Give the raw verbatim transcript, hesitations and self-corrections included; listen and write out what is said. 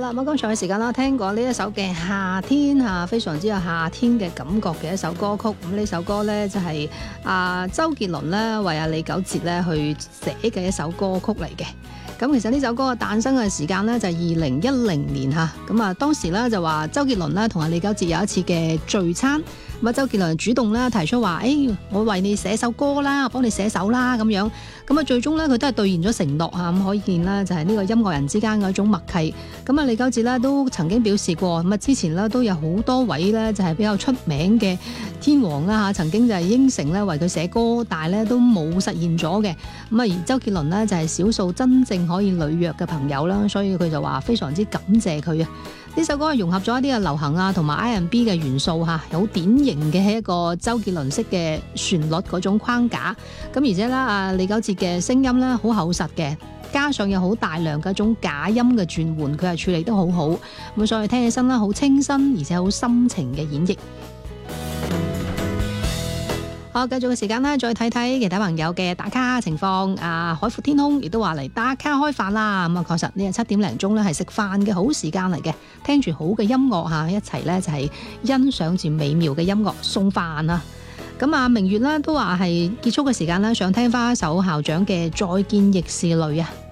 啦，咁剛才嘅時間啦，聽過呢一首嘅夏天嚇，非常之有夏天嘅感覺嘅一首歌曲。咁呢首歌呢，就係、是、啊周杰倫咧為阿李九哲咧去寫嘅一首歌曲嚟嘅。咁其實呢首歌嘅誕生嘅時間呢，就係二零一零年嚇。咁啊當時咧就話周杰倫咧同阿李九哲有一次嘅聚餐。咁啊，周杰倫主動咧提出話：，誒、欸，我為你寫首歌啦，我幫你寫首啦，咁樣。咁啊，最終咧佢都係兌現咗承諾啊！咁可以見啦，就係呢個音樂人之間嘅一種默契。咁啊，李九哲咧都曾經表示過，咁啊之前咧都有好多位咧就係比較出名嘅天王啦嚇，曾經就係應承咧為佢寫歌，但係咧都冇實現咗嘅。咁啊，而周杰倫呢，就係少數真正可以履約嘅朋友啦，所以佢就話非常之感謝佢啊！呢首歌係融合咗一啲嘅流行啊同埋 R and B 嘅元素嚇，好典型嘅係一個周杰倫式嘅旋律嗰種框架。咁而且咧，啊李九哲嘅聲音咧好厚實嘅，加上有好大量嘅一種假音嘅轉換，佢係處理得好好。咁所以聽起身啦，好清新而且好深情嘅演繹。好，繼續嘅時間咧，再睇睇其他朋友嘅打卡情況。啊，海闊天空亦都話嚟打卡開飯啦。咁啊，確實呢日七點零鐘咧係食飯嘅好時間嚟嘅，聽住好嘅音樂嚇，一齊咧就係欣賞住美妙嘅音樂送飯啊！咁啊，明月咧都話係結束嘅時間咧，想聽翻一首校長嘅《再見亦是淚》啊！